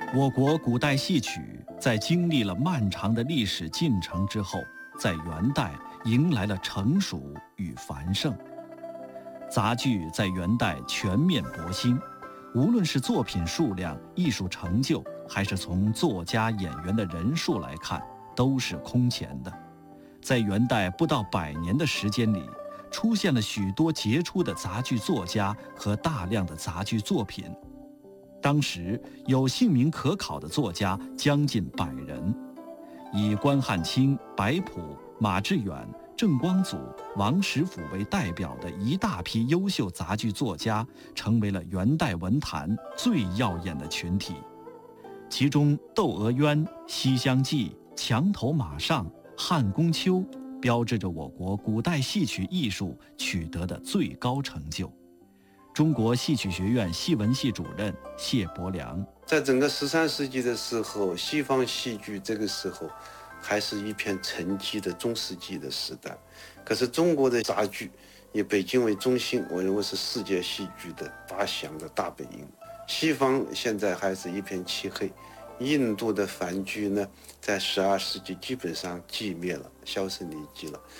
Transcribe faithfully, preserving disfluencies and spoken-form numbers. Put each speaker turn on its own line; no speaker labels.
我国古代戏曲在经历了漫长的历史进程之后，在元代迎来了成熟与繁盛。杂剧在元代全面勃兴，无论是作品数量、艺术成就，还是从作家演员的人数来看，都是空前的。在元代不到百年的时间里，出现了许多杰出的杂剧作家和大量的杂剧作品。当时有姓名可考的作家将近百人，以关汉卿、白朴、马致远、郑光祖、王实甫为代表的一大批优秀杂剧作家，成为了元代文坛最耀眼的群体。其中《窦娥冤》《西厢记》《墙头马上》《汉宫秋》标志着我国古代戏曲艺术取得的最高成就。中国戏曲学院戏文系主任谢伯良，
在整个十三世纪的时候，西方戏剧这个时候还是一片沉寂的中世纪的时代。可是中国的杂剧以北京为中心，我认为是世界戏剧的发祥的大本营。西方现在还是一片漆黑，印度的梵剧呢，在十二世纪基本上寂灭了，销声匿迹了。